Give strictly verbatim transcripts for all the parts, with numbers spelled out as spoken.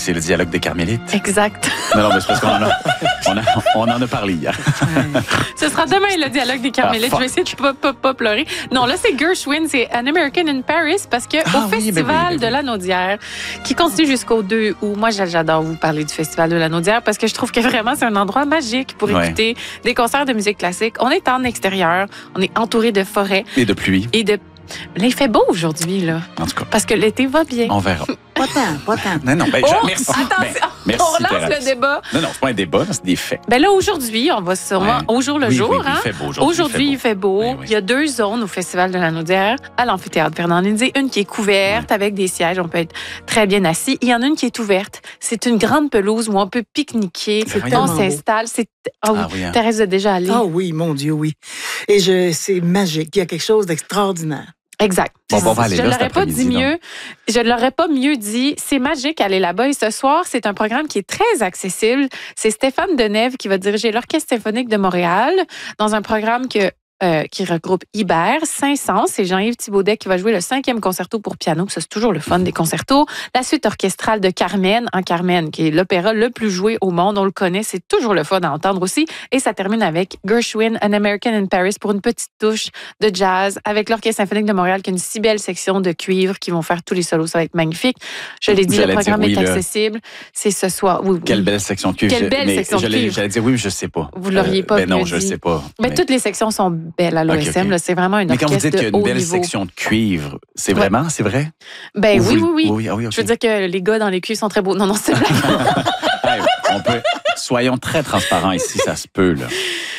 c'est le dialogue des Carmélites. Exact. Non, non, mais c'est parce qu'on en a, on, a, on en a parlé hier. Ce sera demain, le dialogue des Carmélites. Ah, je vais essayer de pas, pas, pas pleurer. Non, là, c'est Gershwin, c'est An American in Paris, parce que Ah, au oui, Festival ben oui, ben oui. de la Naudière, qui continue jusqu'au deux août, moi, j'adore vous parler du Festival de la Naudière, parce que je trouve que vraiment, c'est un endroit magique pour Ouais. écouter des concerts de musique classique. On est en extérieur, on est entouré de forêts Et de pluie, et de... Là, il fait beau aujourd'hui, là, en tout cas. parce que l'été va bien. On verra. Pas tant, pas tant. Non, non, ben, Oh, je- merci. attention, Ben, merci, on relance Thérèse. le débat. Non, non, c'est pas un débat, là, c'est des faits. Ben là, aujourd'hui, on va sûrement Ouais. au jour le Oui, jour. oui, oui, hein? il fait beau aujourd'hui. Aujourd'hui, il fait beau. Oui, oui. Il y a deux zones au Festival de la Naudière, à l'amphithéâtre Fernand-Lindsay. Une qui est couverte avec des sièges, on peut être très bien assis. Il y en a une qui est ouverte. C'est une grande pelouse où on peut pique-niquer. C'est On vraiment beau. s'installe. C'est... Ah oui, Ah oui, hein. Thérèse est déjà allée. Ah oui, mon Dieu, oui. Et je, c'est magique. Il y a quelque chose d'extraordinaire. Exact. Bon, bon, on va aller je là ne cet l'aurais pas dit après-midi, mieux. Je ne l'aurais pas mieux dit. C'est magique aller là-bas. Et ce soir, c'est un programme qui est très accessible. C'est Stéphane Denève qui va diriger l'Orchestre symphonique de Montréal dans un programme que Euh, qui regroupe Ibert, Saint-Saëns, c'est Jean-Yves Thibaudet qui va jouer le cinquième concerto pour piano. Ça, c'est toujours le fun des concertos. La suite orchestrale de Carmen, en Carmen, qui est l'opéra le plus joué au monde. On le connaît, c'est toujours le fun à entendre aussi. Et ça termine avec Gershwin, An American in Paris, pour une petite touche de jazz avec l'Orchestre symphonique de Montréal, qui a une si belle section de cuivre qui vont faire tous les solos. Ça va être magnifique. Je l'ai dit, le J'allais programme dire oui, est là. accessible. C'est ce soir. Oui, oui. Quelle belle section de cuivre. Quelle Je- belle mais section de j'allais- cuivre. J'allais dire oui, mais je sais pas. Vous l'auriez pas Ben non, mieux je dit. sais pas. Mais toutes les sections sont belles à l'O S M. Ok, ok. là. C'est vraiment une Mais quand vous orchestre dites qu'il y a de une haut belle niveau. section de cuivre, c'est Ouais. vraiment, c'est vrai? Ben Ou oui, vous- oui, oui. oui, ah oui, ok. Je veux dire que les gars dans les culs sont très beaux. Non, non, c'est une blague. Hey, on peut, soyons très transparents ici, ça se peut, là.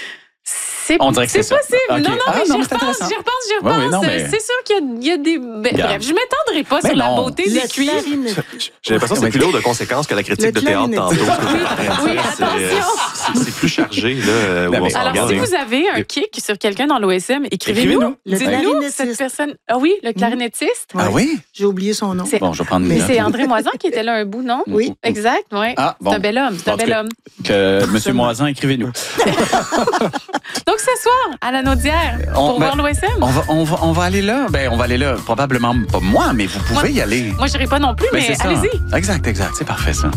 C'est On dirait que c'est c'est ça. possible. Ok. Non, non, Ah, mais non, j'y mais c'est repense, intéressant. j'y repense, j'y Oui, repense. oui, non, mais- C'est sûr qu'il y a, il y a des... Ben, Regarde. bref, je m'étendrai pas Ben sur la non. beauté des Le cuivres. clarinette. J'ai l'impression que c'est plus lourd de conséquences que la critique Le de théâtre tantôt. clarinette. ce que t'es en train de Oui, dire. C'est, euh, attention. c'est- C'est plus chargé, là, euh, où Ben, on mais- s'en Alors, regarde. si et- vous avez un kick sur quelqu'un dans l'O S M, écrivez-nous. Écrivez-nous. Le Dites-nous clarinettiste. cette personne. Ah oui, le clarinettiste. Ah oui? J'ai oublié son nom. C'est- Bon, je vais prendre une Mais note. c'est André Moisan qui était là un bout, non? Oui. Exact, oui. Ah, bon. C'est un bel homme, c'est un En tout bel cas, homme. Que Monsieur Moisan, écrivez-nous. Donc, ce soir, à la Naudière, On- pour ben, voir l'O S M. On va, on, va, on va aller là. Ben, on va aller là. Probablement pas moi, mais vous pouvez Moi- y aller. Moi, je n'irai pas non plus, Ben, mais c'est ça. allez-y. Exact, exact. C'est parfait, ça.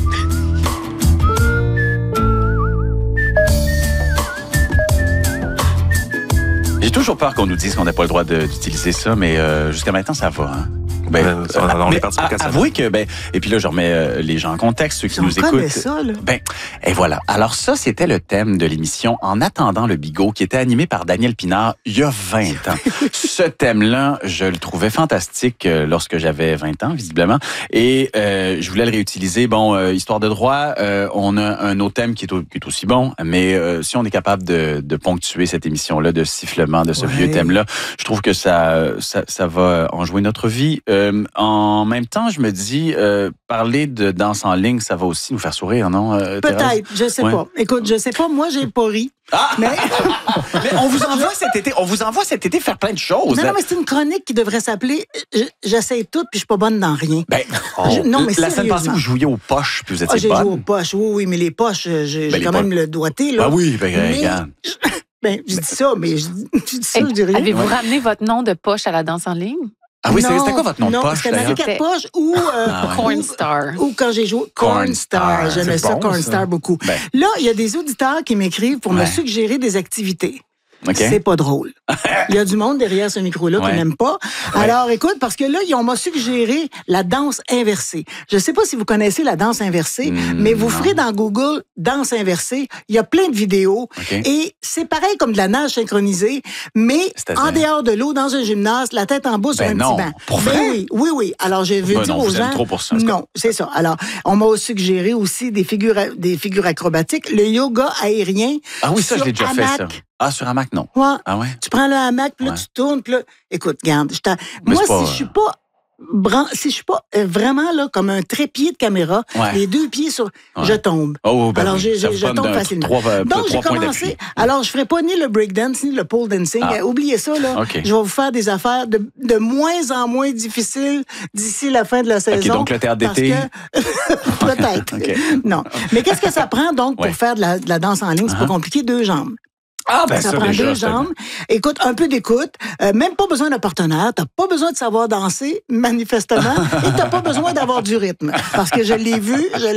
J'ai toujours peur qu'on nous dise qu'on n'a pas le droit de- d'utiliser ça, mais euh, jusqu'à maintenant, ça va. Hein? Ben, Ben, ça, on- on est mais parti pour a- casser ça. avouez que, ben, et puis là, je remets euh, les gens en contexte, ceux qui On nous connaît écoutent. ça, là. Ben, et voilà. Alors ça, c'était le thème de l'émission En attendant le bigot, qui était animé par Daniel Pinard il y a vingt ans. Ce thème-là, je le trouvais fantastique euh, lorsque j'avais vingt ans, visiblement. Et euh, je voulais le réutiliser. Bon, euh, histoire de droit, euh, on a un autre thème qui est, au- qui est aussi bon, mais euh, si on est capable de, de ponctuer cette émission-là de sifflement de ce Ouais. vieux thème-là, je trouve que ça, ça, ça va en jouer notre vie. Euh, en même temps, je me dis, euh, parler de danse en ligne, ça va aussi nous faire sourire, non? euh, Thérèse? Peut-être, je sais Ouais. pas. Écoute, je sais pas, moi, j'ai pas ri. Ah! Mais, Mais on vous envoie cet été, on vous envoie cet été faire plein de choses. non, non, mais c'est une chronique qui devrait s'appeler Je- J'essaie tout, puis je suis pas bonne dans rien. Ben, Je- non, mais la semaine passée, sérieusement. vous jouiez aux poches, puis vous Ah, étiez j'ai joué aux bonne. poches, oui, oui, mais les poches, euh, j'ai Ben, j'ai les quand poches. même le doigté, là. Ah oui, ben, Mais- regarde. Ben, je dis ça, mais je, je dis ça, je dis rien. Avez-vous Ouais. ramené votre nom de poche à la danse en ligne? Ah oui, c'est- Non, c'était quoi votre nom de non, poche, c'était d'ailleurs? Marie Quatre-Poches ou, euh, Ah ouais. Corn ou- Star. ou quand j'ai joué Corn Corn Star. Star. J'aimais C'est ça, bon, Corn ça. Star, beaucoup. Ben. Là, il y a des auditeurs qui m'écrivent pour me Ouais. suggérer des activités. OK. C'est pas drôle. Il y a du monde derrière ce micro-là Ouais. qui n'aime pas. Ouais. Alors, écoute, parce que là, on m'a suggéré la danse inversée. Je sais pas si vous connaissez la danse inversée, Hmm, mais vous non. ferez dans Google danse inversée. Il y a plein de vidéos. OK. Et c'est pareil comme de la nage synchronisée, mais C'est-à-dire? en dehors de l'eau, dans un gymnase, la tête en bas sur Ben un non. petit banc. Pour Ben vrai? oui, oui, oui. Alors, j'ai vu Ben dire non, aux vous aimez gens... trop pour ça, en tout cas. Non, c'est ça. Alors, on m'a suggéré aussi des figures, des figures acrobatiques, le yoga aérien. Ah oui, ça, je sur l'ai déjà fait, ça. hamac. Ah, sur hamac, non. Ouais. Ah ouais? Tu prends le hamac, puis là, Ouais. tu tournes, puis là, écoute, regarde, je t'en- Mais moi, c'est pas, si je suis pas, bran... si je suis pas euh, vraiment là comme un trépied de caméra, Ouais. les deux pieds sur, Ouais. je tombe. Oh, ben Alors, oui, j'ai- ça j'ai- vous je donne tombe un- facilement. Trois, euh, Donc, j'ai trois points commencé. d'appui. Alors, je ferai pas ni le breakdance, ni le pole dancing. Ah. Euh, oubliez ça, là. OK. Je vais vous faire des affaires de, de moins en moins difficiles d'ici la fin de la saison. donc le théâtre parce d'été. que- Peut-être. OK. Non. Mais qu'est-ce que ça prend, donc, pour Ouais. faire de la, de la danse en ligne? C'est Ah. pas compliqué, deux jambes. Ah, ben ça, ça, prend déjà, deux c'est- jambes. Écoute, un peu d'écoute. Euh, même pas besoin d'un partenaire. T'as pas besoin de savoir danser, manifestement. Et t'as pas besoin d'avoir du rythme. Parce que je l'ai vu, je